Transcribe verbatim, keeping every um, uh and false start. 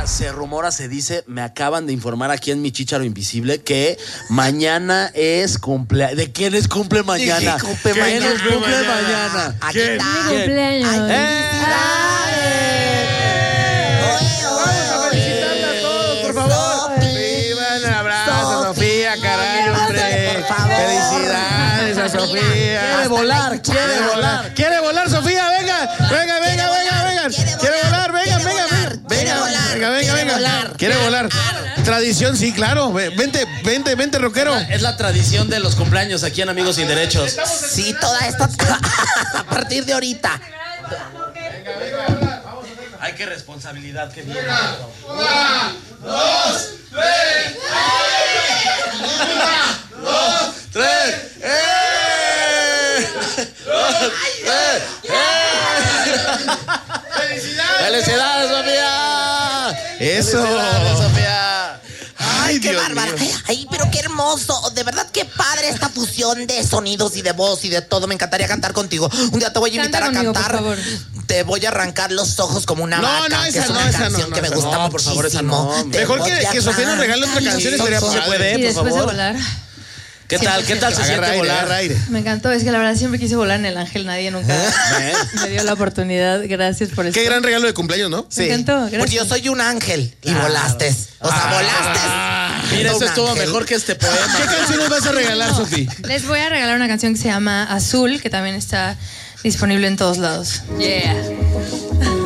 Sofía, se rumora, se dice, me acaban de informar aquí en mi Chícharo Invisible que mañana es cumpleaños. ¿De quién es cumple mañana? ¿Quién cumple ¿Quién mañana? es cumple mañana? Aquí ¿Quién? está. ¿Quién? Cumpleaños. ¡Eh! Vamos a felicitarla a todos, por favor. Viva, un abrazo a Sofía, caray, hombre. Por favor. Felicidades a Sofía. Quiere volar, quiere volar. ¿Quiere volar, Sofía? Venga, venga, venga, venga, venga. ¿Quiere volar? Venga, venga, venga. Quiere volar, Venga, venga, quiere venga. volar. ¿Quiere volar? Tradición, sí, claro. Vente, vente, vente, rockero. Es la tradición de los cumpleaños aquí en Amigos Sin Derechos. Sí, toda esta. A partir de ahorita. Ay, qué responsabilidad que viene. Tres. ¡Eh! ¡Felicidades! ¡Felicidades, Sofía! Eso. ¡Felicidades, Sofía! Ay, Qué Dios bárbara. mío. Ay, pero qué hermoso. De verdad, qué padre esta fusión de sonidos y de voz y de todo. Me encantaría cantar contigo. Un día te voy a Canta invitar a conmigo, por cantar. favor. Te voy a arrancar los ojos como una No, vaca, no, que esa es no, una esa no, canción no, que me esa gusta no, por favor, esa muchísimo. no. Te Mejor voy que- a que Sofía nos regale otra arrancar canción, los estaría ojos. Se puede, Y por después de favor. volar. ¿Qué tal? ¿Qué tal se Agarra siente aire, volar? agarra aire. Me encantó, es que la verdad siempre quise volar en el Ángel, nadie nunca ¿Eh? me dio la oportunidad. Gracias por eso. Qué gran regalo de cumpleaños, ¿no? Me encantó, gracias. Porque yo soy un ángel y volaste. O sea, volaste. Mira, eso Un estuvo ángel. mejor que este poema. ¿Qué canción nos vas a regalar, Sofía? Les voy a regalar una canción que se llama Azul, que también está disponible en todos lados. Yeah.